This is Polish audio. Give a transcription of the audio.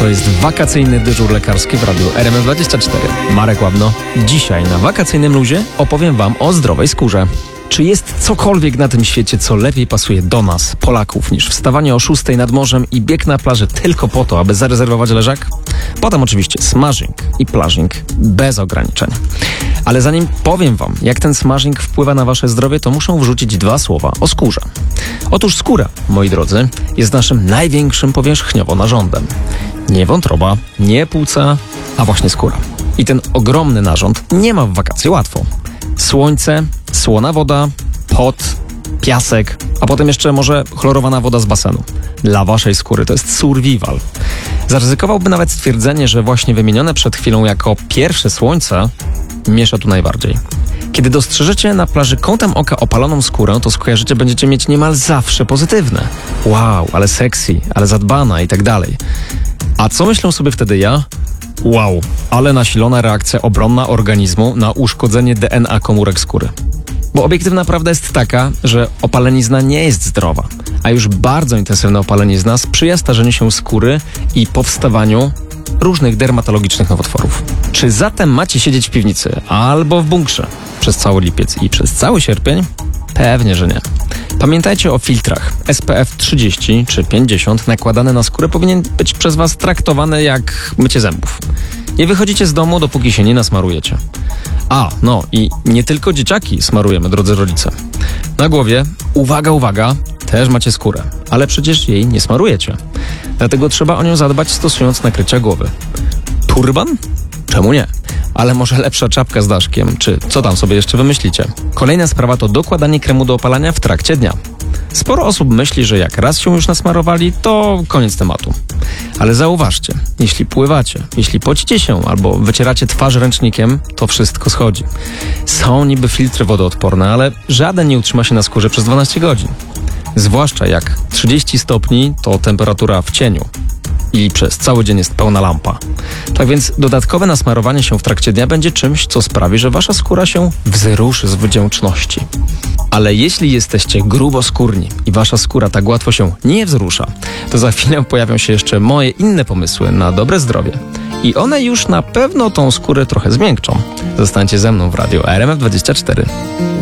To jest wakacyjny dyżur lekarski w radiu RMF24. Marek Łabno. Dzisiaj na wakacyjnym luzie opowiem Wam o zdrowej skórze. Czy jest cokolwiek na tym świecie, co lepiej pasuje do nas, Polaków, niż wstawanie o 6 nad morzem i bieg na plaży tylko po to, aby zarezerwować leżak? Potem oczywiście smażing i plażing bez ograniczeń. Ale zanim powiem Wam, jak ten smażing wpływa na Wasze zdrowie, to muszę wrzucić 2 słowa o skórze. Otóż skóra, moi drodzy, jest naszym największym powierzchniowo narządem. Nie wątroba, nie płuca, a właśnie skóra. I ten ogromny narząd nie ma w wakacje łatwo. Słońce, słona woda, pot, piasek, a potem jeszcze może chlorowana woda z basenu. Dla waszej skóry to jest survival. Zaryzykowałby nawet stwierdzenie, że właśnie wymienione przed chwilą jako pierwsze słońce miesza tu najbardziej. Kiedy dostrzeżecie na plaży kątem oka opaloną skórę, to skojarzycie będziecie mieć niemal zawsze pozytywne. Wow, ale sexy, ale zadbana i tak dalej. A co myślą sobie wtedy ja? Wow, ale nasilona reakcja obronna organizmu na uszkodzenie DNA komórek skóry. Bo obiektywna prawda jest taka, że opalenizna nie jest zdrowa, a już bardzo intensywna opalenizna sprzyja starzeniu się skóry i powstawaniu różnych dermatologicznych nowotworów. Czy zatem macie siedzieć w piwnicy albo w bunkrze przez cały lipiec i przez cały sierpień? Pewnie, że nie. Pamiętajcie o filtrach. SPF 30 czy 50 nakładane na skórę powinien być przez Was traktowany jak mycie zębów. Nie wychodzicie z domu, dopóki się nie nasmarujecie. No i nie tylko dzieciaki smarujemy, drodzy rodzice. Na głowie, uwaga, też macie skórę, ale przecież jej nie smarujecie. Dlatego trzeba o nią zadbać, stosując nakrycia głowy. Turban? Czemu nie? Ale może lepsza czapka z daszkiem, czy co tam sobie jeszcze wymyślicie. Kolejna sprawa to dokładanie kremu do opalania w trakcie dnia. Sporo osób myśli, że jak raz się już nasmarowali, to koniec tematu. Ale zauważcie, jeśli pływacie, jeśli pocicie się albo wycieracie twarz ręcznikiem, to wszystko schodzi. Są niby filtry wodoodporne, ale żaden nie utrzyma się na skórze przez 12 godzin. Zwłaszcza jak 30 stopni to temperatura w cieniu i przez cały dzień jest pełna lampa. Tak więc dodatkowe nasmarowanie się w trakcie dnia będzie czymś, co sprawi, że wasza skóra się wzruszy z wdzięczności. Ale jeśli jesteście gruboskórni i wasza skóra tak łatwo się nie wzrusza, to za chwilę pojawią się jeszcze moje inne pomysły na dobre zdrowie. I one już na pewno tą skórę trochę zmiękczą. Zostańcie ze mną w radiu RMF24.